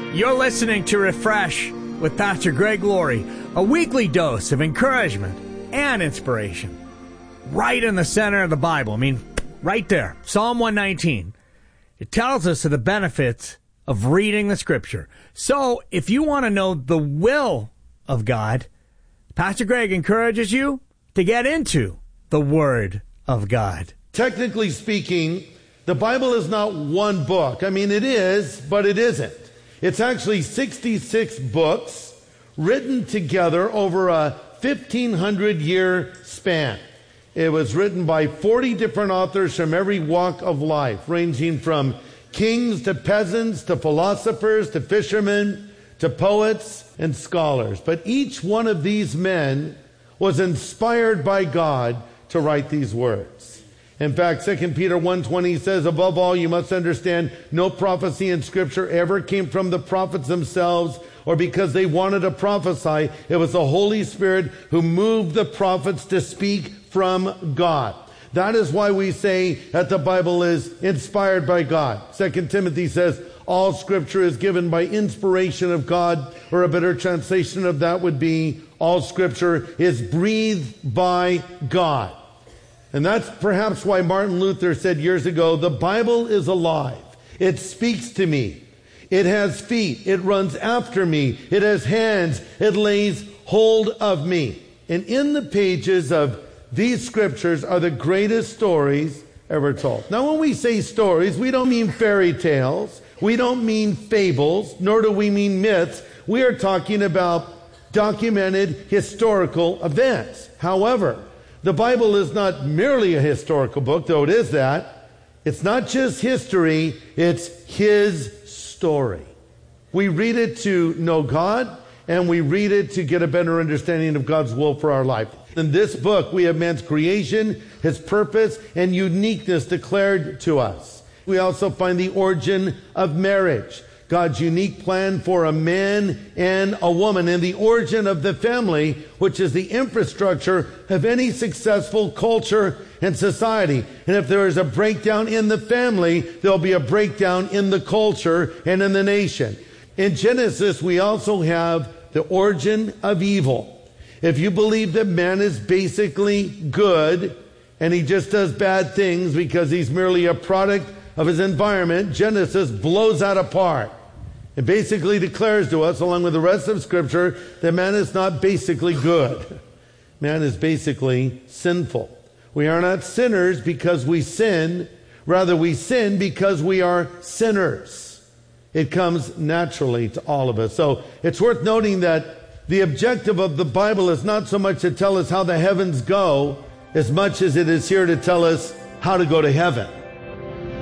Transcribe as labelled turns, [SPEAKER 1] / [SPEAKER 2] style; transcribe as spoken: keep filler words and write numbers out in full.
[SPEAKER 1] You're listening to Refresh with Pastor Greg Laurie, a weekly dose of encouragement and inspiration. Right in the center of the Bible. I mean, right there. Psalm one nineteen. It tells us of the benefits of reading the Scripture. So, if you want to know the will of God, Pastor Greg encourages you to get into the Word of God.
[SPEAKER 2] Technically speaking, the Bible is not one book. I mean, it is, but it isn't. It's actually sixty-six books written together over a fifteen hundred year span. It was written by forty different authors from every walk of life, ranging from kings to peasants to philosophers to fishermen to poets and scholars. But each one of these men was inspired by God to write these words. In fact, Second Peter one twenty says, above all, you must understand no prophecy in Scripture ever came from the prophets themselves or because they wanted to prophesy. It was the Holy Spirit who moved the prophets to speak from God. That is why we say that the Bible is inspired by God. Second Timothy says, all Scripture is given by inspiration of God, or a better translation of that would be, all Scripture is breathed by God. And that's perhaps why Martin Luther said years ago, the Bible is alive. It speaks to me. It has feet. It runs after me. It has hands. It lays hold of me. And in the pages of these scriptures are the greatest stories ever told. Now, when we say stories, we don't mean fairy tales. We don't mean fables, nor do we mean myths. We are talking about documented historical events. However, the Bible is not merely a historical book, though it is that. It's not just history, it's His story. We read it to know God, and we read it to get a better understanding of God's will for our life. In this book, we have man's creation, his purpose, and uniqueness declared to us. We also find the origin of marriage, God's unique plan for a man and a woman, and the origin of the family, which is the infrastructure of any successful culture and society. And if there is a breakdown in the family, there'll be a breakdown in the culture and in the nation. In Genesis, we also have the origin of evil. If you believe that man is basically good and he just does bad things because he's merely a product of his environment, Genesis blows that apart. It basically declares to us, along with the rest of Scripture, that man is not basically good. Man is basically sinful. We are not sinners because we sin. Rather, we sin because we are sinners. It comes naturally to all of us. So it's worth noting that the objective of the Bible is not so much to tell us how the heavens go, as much as it is here to tell us how to go to heaven.